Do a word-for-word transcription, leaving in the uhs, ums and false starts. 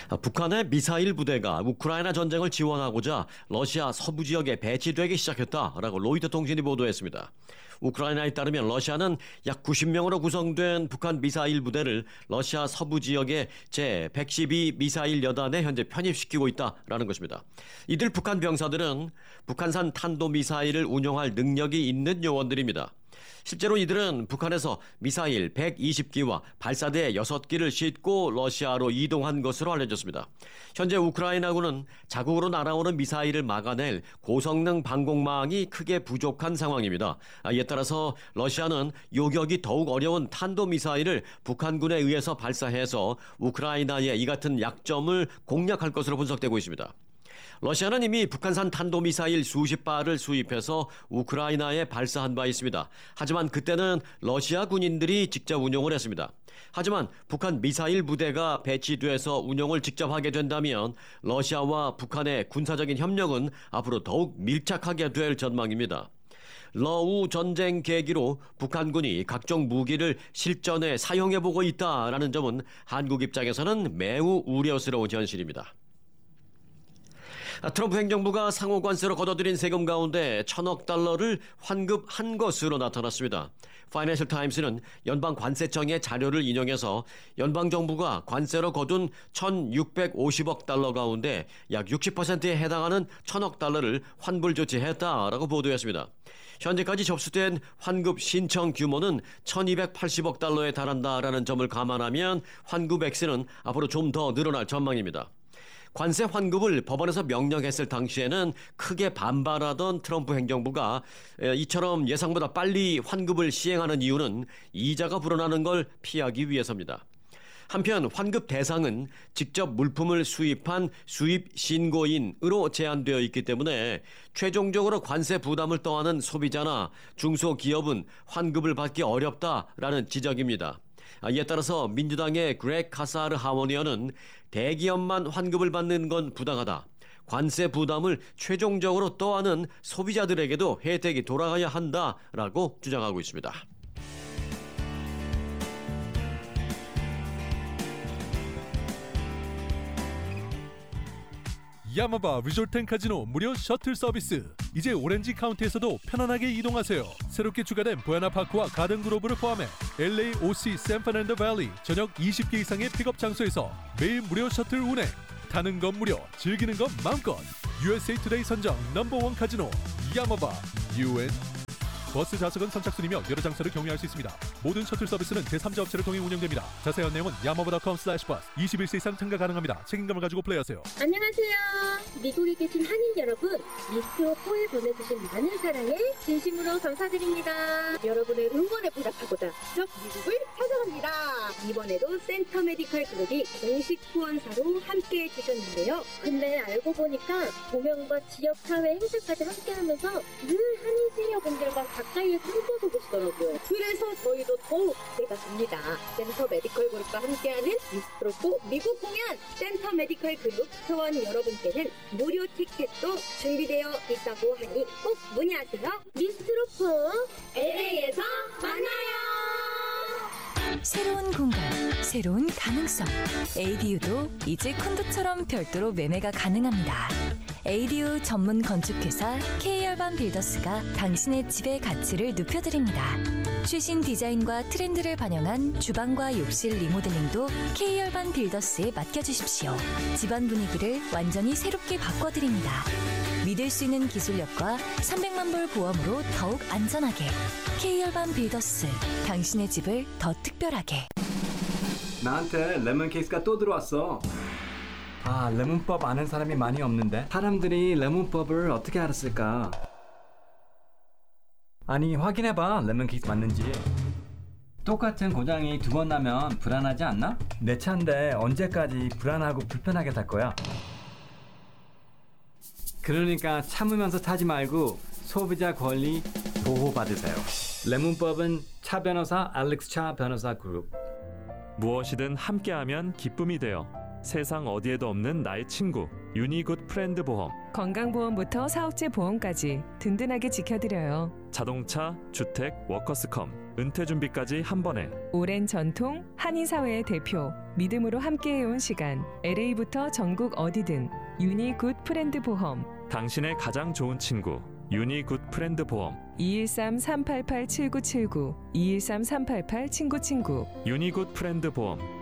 북한의 미사일 부대가 우크라이나 전쟁을 지원하고자 러시아 서부 지역에 배치되기 시작했다라고 로이터 통신이 보도했습니다. 우크라이나에 따르면 러시아는 약 구십 명으로 구성된 북한 미사일 부대를 러시아 서부 지역의 제백십이 미사일 여단에 현재 편입시키고 있다라는 것입니다. 이들 북한 병사들은 북한산 탄도미사일을 운용할 능력이 있는 요원들입니다. 실제로 이들은 북한에서 미사일 백이십 기와 발사대 여섯 기를 싣고 러시아로 이동한 것으로 알려졌습니다. 현재 우크라이나군은 자국으로 날아오는 미사일을 막아낼 고성능 방공망이 크게 부족한 상황입니다. 이에 따라서 러시아는 요격이 더욱 어려운 탄도미사일을 북한군에 의해서 발사해서 우크라이나의 이 같은 약점을 공략할 것으로 분석되고 있습니다. 러시아는 이미 북한산 탄도미사일 수십 발을 수입해서 우크라이나에 발사한 바 있습니다. 하지만 그때는 러시아 군인들이 직접 운용을 했습니다. 하지만 북한 미사일 부대가 배치돼서 운용을 직접 하게 된다면 러시아와 북한의 군사적인 협력은 앞으로 더욱 밀착하게 될 전망입니다. 러우 전쟁 계기로 북한군이 각종 무기를 실전에 사용해보고 있다라는 점은 한국 입장에서는 매우 우려스러운 현실입니다. 트럼프 행정부가 상호 관세로 걷어들인 세금 가운데 천억 달러를 환급한 것으로 나타났습니다. 파이낸셜 타임스는 연방 관세청의 자료를 인용해서 연방 정부가 관세로 거둔 천육백오십억 달러 가운데 약 육십 퍼센트에 해당하는 천억 달러를 환불 조치했다라고 보도했습니다. 현재까지 접수된 환급 신청 규모는 천이백팔십억 달러에 달한다라는 점을 감안하면 환급 액수는 앞으로 좀 더 늘어날 전망입니다. 관세 환급을 법원에서 명령했을 당시에는 크게 반발하던 트럼프 행정부가 이처럼 예상보다 빨리 환급을 시행하는 이유는 이자가 불어나는 걸 피하기 위해서입니다. 한편 환급 대상은 직접 물품을 수입한 수입 신고인으로 제한되어 있기 때문에 최종적으로 관세 부담을 떠안은 소비자나 중소기업은 환급을 받기 어렵다라는 지적입니다. 이에 따라서 민주당의 그렉 카사르 하원의원은 대기업만 환급을 받는 건 부당하다. 관세 부담을 최종적으로 떠안은 소비자들에게도 혜택이 돌아가야 한다라고 주장하고 있습니다. 야마바 리조트 앤 카지노 무료 셔틀 서비스. 이제 오렌지 카운티에서도 편안하게 이동하세요. 새롭게 추가된 부에나파크와 가든그로브를 포함해 엘에이, 오씨, 샌프란난도 밸리 전역 이십 개 이상의 픽업 장소에서 매일 무료 셔틀 운행. 타는 건 무료, 즐기는 건 마음껏. 유에스에이 투데이 선정 넘버원 카지노 야마바 유엔. 버스 좌석은 선착순이며 여러 장소를 경유할 수 있습니다. 모든 셔틀 서비스는 제삼자 업체를 통해 운영됩니다. 자세한 내용은 야마바 닷컴 슬래시 버스. 이십일 세 이상 참가 가능합니다. 책임감을 가지고 플레이하세요. 안녕하세요. 미국에 계신 한인 여러분, 미스트오포에 보내주신 많은 사랑에 진심으로 감사드립니다. 여러분의 응원에 보답하고자 직접 미국을 찾아갑니다. 이번에도 센터 메디컬 그룹이 공식 후원사로 함께해 주셨는데요. 근데 알고 보니까 공연과 지역사회 행사까지 함께하면서 늘 한인 시니어분들과 가까이에 숨겨서 보시더라고요. 그래서 저희도 더욱 기대가 됩니다. 센터 메디컬 그룹과 함께하는 미스트로포 미국 공연, 센터 메디컬 그룹 회원 여러분께는 무료 티켓도 준비되어 있다고 하니 꼭 문의하세요. 미스트로포 엘에이에서 만나요. 새로운 공간, 새로운 가능성. 에이디유도 이제 콘도처럼 별도로 매매가 가능합니다. 에이디유 전문 건축회사 K열반 빌더스가 당신의 집의 가치를 높여드립니다. 최신 디자인과 트렌드를 반영한 주방과 욕실 리모델링도 K열반 빌더스에 맡겨주십시오. 집안 분위기를 완전히 새롭게 바꿔드립니다. 믿을 수 있는 기술력과 삼백만 불 보험으로 더욱 안전하게. K열반 빌더스, 당신의 집을 더 특별하게. 나한테 레몬 케이스가 또 들어왔어. 아, 레몬법 아는 사람이 많이 없는데 사람들이 레몬법을 어떻게 알았을까? 아니, 확인해봐. 레몬 케이스 맞는지. 똑같은 고장이 두 번 나면 불안하지 않나? 내 차인데 언제까지 불안하고 불편하게 탈 거야? 그러니까 참으면서 타지 말고 소비자 권리 보호받으세요. 레몬법은 차 변호사 알렉스 차 변호사 그룹. 무엇이든 함께하면 기쁨이 되어 세상 어디에도 없는 나의 친구 유니굿 프렌드 보험. 건강보험부터 사업체 보험까지 든든하게 지켜드려요. 자동차, 주택, 워커스컴 은퇴 준비까지 한 번에. 오랜 전통, 한인사회의 대표, 믿음으로 함께해온 시간, 엘에이부터 전국 어디든 유니굿 프렌드 보험. 당신의 가장 좋은 친구 유니굿 프렌드 보험. 이일삼 삼팔팔 칠구칠구 이일삼 삼팔팔 친구친구 유니굿 프렌드 보험.